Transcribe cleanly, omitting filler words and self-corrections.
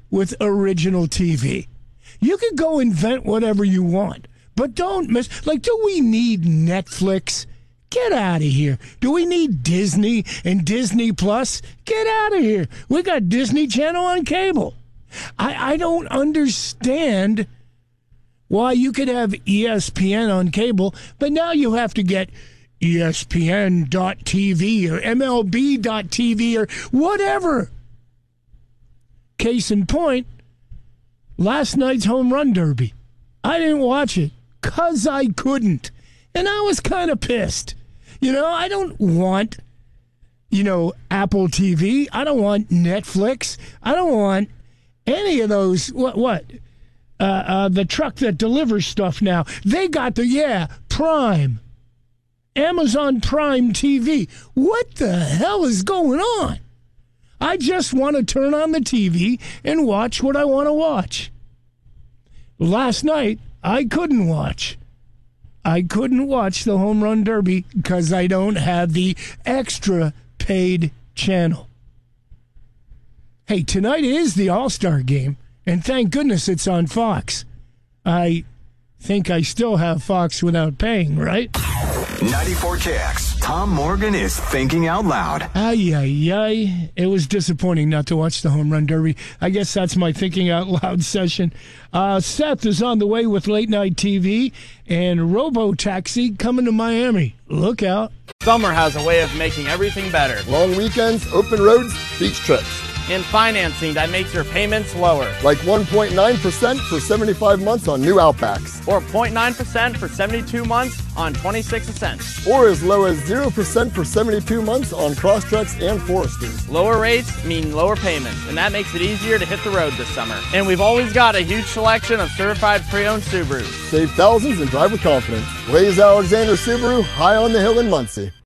with original TV. You can go invent whatever you want, but don't miss. Like, do we need Netflix? Get out of here. Do we need Disney and Disney Plus? Get out of here. We got Disney Channel on cable. I don't understand why you could have ESPN on cable, but now you have to get ESPN.TV or MLB.TV or whatever. Case in point, last night's home run derby. I didn't watch it because I couldn't. And I was kind of pissed. I don't want, Apple TV. I don't want Netflix. I don't want any of those. The truck that delivers stuff now. They got Prime. Amazon Prime TV. What the hell is going on? I just want to turn on the TV and watch what I want to watch. Last night, I couldn't watch. I couldn't watch the Home Run Derby because I don't have the extra paid channel. Hey, tonight is the All-Star game, and thank goodness it's on Fox. I think I still have Fox without paying, right? 94 Kicks. Tom Morgan is thinking out loud. Ay. It was disappointing not to watch the Home Run Derby. I guess that's my thinking out loud session. Seth is on the way with late night TV and Robo Taxi coming to Miami. Look out. Summer has a way of making everything better. Long weekends, open roads, beach trips. And financing that makes your payments lower. Like 1.9% for 75 months on new Outbacks. Or 0.9% for 72 months on 26 Ascents. Or as low as 0% for 72 months on Crosstreks and Foresters. Lower rates mean lower payments, and that makes it easier to hit the road this summer. And we've always got a huge selection of certified pre-owned Subarus. Save thousands and drive with confidence. Blaze Alexander Subaru, high on the hill in Muncie.